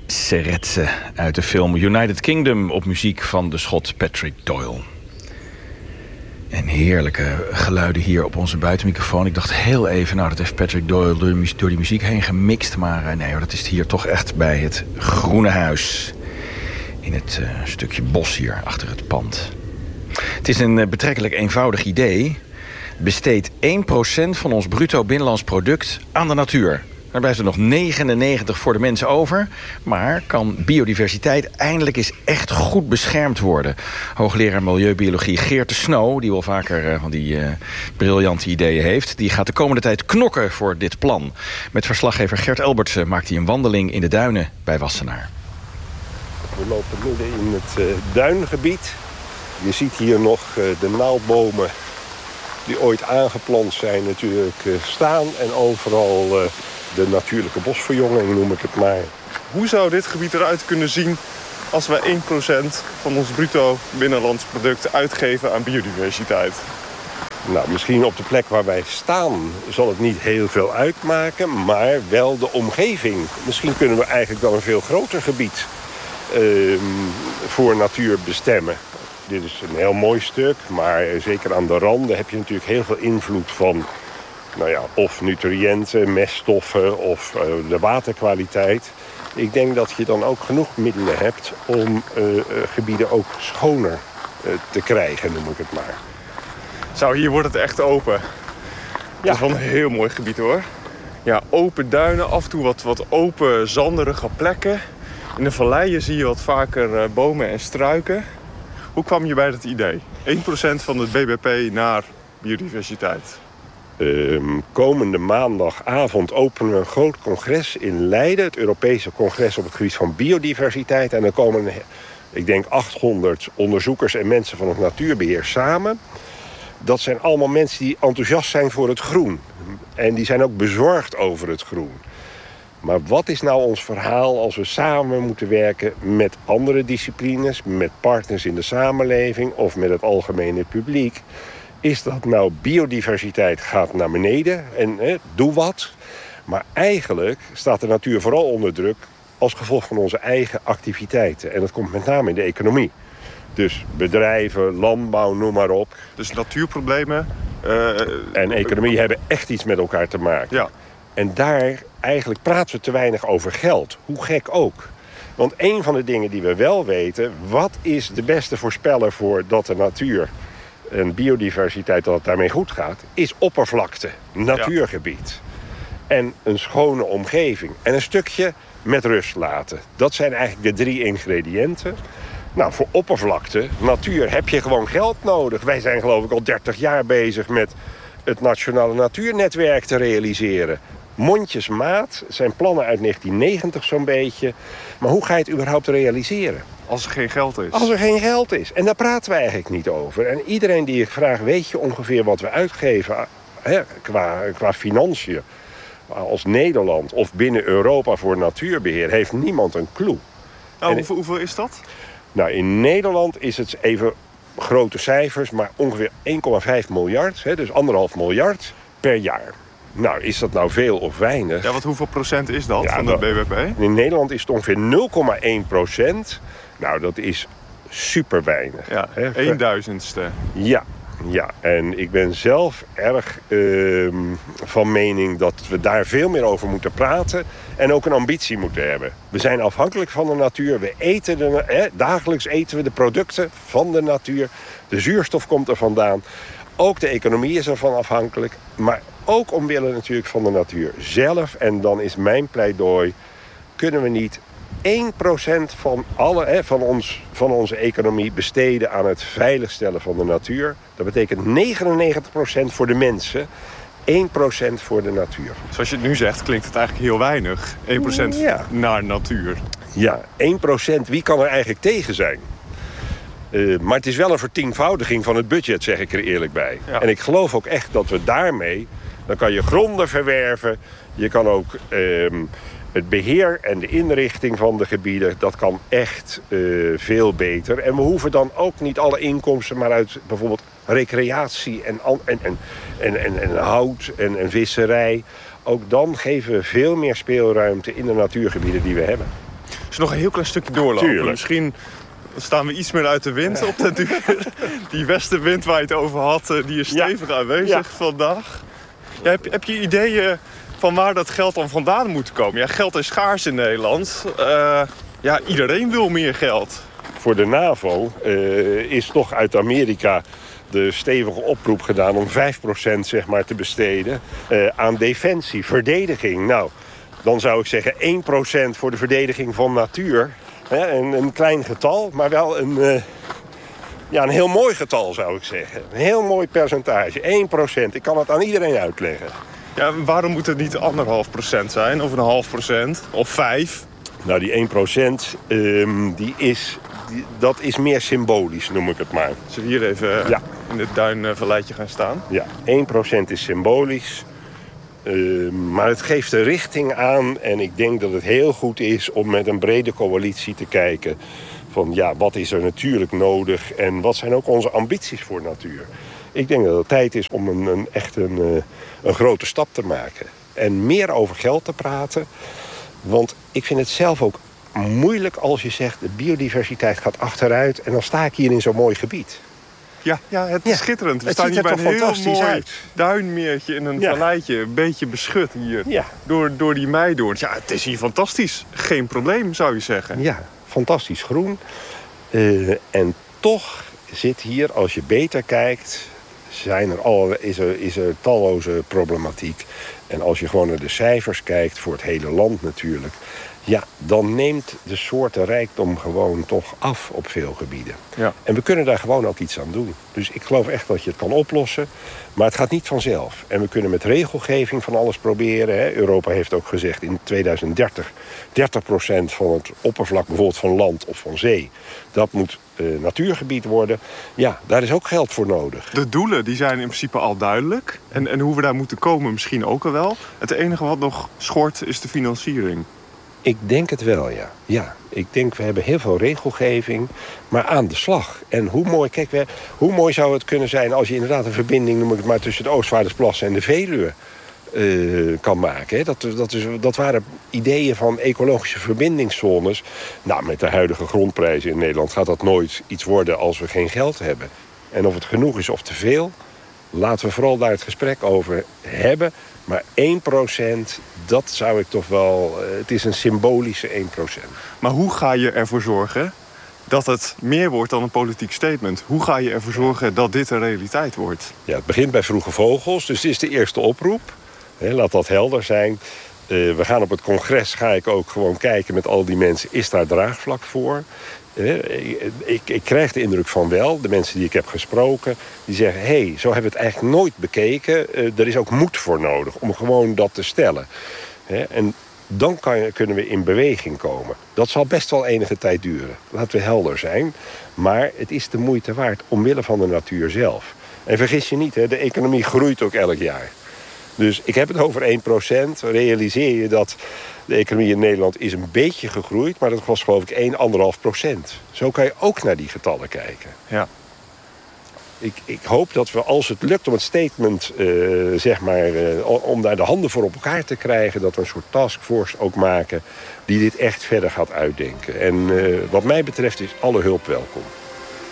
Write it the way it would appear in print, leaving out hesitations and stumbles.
Seretse uit de film United Kingdom op muziek van de Schot Patrick Doyle. En heerlijke geluiden hier op onze buitenmicrofoon. Ik dacht heel even, dat heeft Patrick Doyle door die muziek heen gemixt. Maar nee hoor, dat is hier toch echt bij het Groene Huis. In het stukje bos hier achter het pand. Het is een betrekkelijk eenvoudig idee. Besteed 1% van ons bruto binnenlands product aan de natuur. Dan blijft er nog 99 voor de mensen over. Maar kan biodiversiteit eindelijk eens echt goed beschermd worden? Hoogleraar Milieubiologie Geert de Snoo, die wel vaker van die briljante ideeën heeft, die gaat de komende tijd knokken voor dit plan. Met verslaggever Gert Elbertsen maakt hij een wandeling in de duinen bij Wassenaar. We lopen midden in het duingebied. Je ziet hier nog de naaldbomen die ooit aangeplant zijn natuurlijk staan. En overal de natuurlijke bosverjonging noem ik het maar. Hoe zou dit gebied eruit kunnen zien als wij 1% van ons bruto binnenlands product uitgeven aan biodiversiteit? Nou, misschien op de plek waar wij staan zal het niet heel veel uitmaken, maar wel de omgeving. Misschien kunnen we eigenlijk wel een veel groter gebied voor natuur bestemmen. Dit is een heel mooi stuk, maar zeker aan de randen heb je natuurlijk heel veel invloed van of nutriënten, meststoffen of de waterkwaliteit. Ik denk dat je dan ook genoeg middelen hebt om gebieden ook schoner te krijgen, noem ik het maar. Zo, hier wordt het echt open. Ja. Het is wel een heel mooi gebied hoor. Ja, open duinen, af en toe wat open, zanderige plekken. In de valleien zie je wat vaker bomen en struiken. Hoe kwam je bij dat idee? 1% van het BBP naar biodiversiteit. Komende maandagavond openen we een groot congres in Leiden. Het Europese congres op het gebied van biodiversiteit. En dan komen, ik denk, 800 onderzoekers en mensen van het natuurbeheer samen. Dat zijn allemaal mensen die enthousiast zijn voor het groen. En die zijn ook bezorgd over het groen. Maar wat is nou ons verhaal als we samen moeten werken met andere disciplines, met partners in de samenleving of met het algemene publiek? Is dat nou biodiversiteit gaat naar beneden en doe wat. Maar eigenlijk staat de natuur vooral onder druk als gevolg van onze eigen activiteiten. En dat komt met name in de economie. Dus bedrijven, landbouw, noem maar op. Dus natuurproblemen en economie hebben echt iets met elkaar te maken. Ja. En daar eigenlijk praten we te weinig over geld. Hoe gek ook. Want een van de dingen die we wel weten, wat is de beste voorspeller voor dat de natuur en biodiversiteit, dat het daarmee goed gaat, is oppervlakte, natuurgebied. Ja. En een schone omgeving. En een stukje met rust laten. Dat zijn eigenlijk de 3 ingrediënten. Nou, voor oppervlakte, natuur, heb je gewoon geld nodig. Wij zijn geloof ik al 30 jaar bezig met het Nationale Natuurnetwerk te realiseren. Mondjesmaat zijn plannen uit 1990 zo'n beetje. Maar hoe ga je het überhaupt realiseren? Als er geen geld is. Als er geen geld is. En daar praten we eigenlijk niet over. En iedereen die ik vraag, weet je ongeveer wat we uitgeven qua financiën als Nederland of binnen Europa voor natuurbeheer, heeft niemand een clue. Nou, hoeveel is dat? Nou, in Nederland is het even grote cijfers, maar ongeveer 1,5 miljard, dus 1,5 miljard per jaar. Nou, is dat nou veel of weinig? Ja, hoeveel procent is dat van de BBP? In Nederland is het ongeveer 0,1%. Nou, dat is super weinig. Ja, 1/1000ste. Ja, en ik ben zelf erg van mening dat we daar veel meer over moeten praten en ook een ambitie moeten hebben. We zijn afhankelijk van de natuur. We eten dagelijks eten we de producten van de natuur. De zuurstof komt er vandaan. Ook de economie is ervan afhankelijk. Maar ook omwille natuurlijk van de natuur zelf. En dan is mijn pleidooi, kunnen we niet 1% van onze economie besteden aan het veiligstellen van de natuur. Dat betekent 99% voor de mensen, 1% voor de natuur. Zoals je het nu zegt, klinkt het eigenlijk heel weinig. 1% naar natuur. Ja, 1%, wie kan er eigenlijk tegen zijn? Maar het is wel een vertienvoudiging van het budget, zeg ik er eerlijk bij. Ja. En ik geloof ook echt dat we daarmee, dan kan je gronden verwerven. Je kan ook het beheer en de inrichting van de gebieden, dat kan echt veel beter. En we hoeven dan ook niet alle inkomsten maar uit bijvoorbeeld recreatie en hout en visserij. Ook dan geven we veel meer speelruimte in de natuurgebieden die we hebben. Als je nog een heel klein stukje doorlopen. Tuurlijk. Misschien staan we iets meer uit de wind op de duur. Die westenwind waar je het over had, die is stevig aanwezig vandaag. Ja, heb je ideeën van waar dat geld dan vandaan moet komen? Ja, geld is schaars in Nederland. Iedereen wil meer geld. Voor de NAVO is toch uit Amerika de stevige oproep gedaan om 5% zeg maar, te besteden aan defensie, verdediging. Nou, dan zou ik zeggen 1% voor de verdediging van natuur. Een klein getal, maar wel een heel mooi getal zou ik zeggen. Een heel mooi percentage, 1%. Ik kan het aan iedereen uitleggen. Ja, waarom moet het niet 1,5% zijn of 0,5% of 5%? Nou, die 1% dat is meer symbolisch, noem ik het maar. Zullen we hier even in het duinvalleitje gaan staan? Ja, 1% is symbolisch. Maar het geeft de richting aan. En ik denk dat het heel goed is om met een brede coalitie te kijken van wat is er natuurlijk nodig en wat zijn ook onze ambities voor natuur. Ik denk dat het tijd is om echt een grote stap te maken. En meer over geld te praten. Want ik vind het zelf ook moeilijk als je zegt de biodiversiteit gaat achteruit en dan sta ik hier in zo'n mooi gebied. Ja, het is schitterend. We staan hier bij een heel mooi duinmeertje in een valleitje. Een beetje beschut hier door die meidoorns. Ja, het is hier fantastisch. Geen probleem, zou je zeggen. Ja, fantastisch groen. En toch zit hier, als je beter kijkt, is er talloze problematiek. En als je gewoon naar de cijfers kijkt, voor het hele land natuurlijk, dan neemt de soortenrijkdom gewoon toch af op veel gebieden. Ja. En we kunnen daar gewoon ook iets aan doen. Dus ik geloof echt dat je het kan oplossen. Maar het gaat niet vanzelf. En we kunnen met regelgeving van alles proberen. Hè. Europa heeft ook gezegd in 2030... 30% van het oppervlak bijvoorbeeld van land of van zee, dat moet natuurgebied worden. Ja, daar is ook geld voor nodig. De doelen die zijn in principe al duidelijk. En hoe we daar moeten komen misschien ook al wel. Het enige wat nog schort is de financiering. Ik denk het wel, ja. Ik denk, we hebben heel veel regelgeving, maar aan de slag. En hoe mooi zou het kunnen zijn als je inderdaad een verbinding, noem ik het maar, tussen de Oostvaardersplassen en de Veluwe kan maken. Hè? Dat waren ideeën van ecologische verbindingszones. Nou, met de huidige grondprijzen in Nederland gaat dat nooit iets worden als we geen geld hebben. En of het genoeg is of te veel, laten we vooral daar het gesprek over hebben. Maar 1%, dat zou ik toch wel... Het is een symbolische 1%. Maar hoe ga je ervoor zorgen dat het meer wordt dan een politiek statement? Hoe ga je ervoor zorgen dat dit een realiteit wordt? Ja, het begint bij Vroege Vogels, dus dit is de eerste oproep. Laat dat helder zijn. We gaan op het congres, ga ik ook gewoon kijken met al die mensen, is daar draagvlak voor? Ik krijg de indruk van wel. De mensen die ik heb gesproken, die zeggen, zo hebben we het eigenlijk nooit bekeken. Er is ook moed voor nodig om gewoon dat te stellen. En dan kunnen we in beweging komen. Dat zal best wel enige tijd duren. Laten we helder zijn. Maar het is de moeite waard omwille van de natuur zelf. En vergis je niet, de economie groeit ook elk jaar. Dus ik heb het over 1%. Realiseer je dat de economie in Nederland is een beetje gegroeid, maar dat was geloof ik 1,5%. Zo kan je ook naar die getallen kijken. Ja. Ik hoop dat we, als het lukt om het statement, om daar de handen voor op elkaar te krijgen, dat we een soort taskforce ook maken die dit echt verder gaat uitdenken. En wat mij betreft is alle hulp welkom.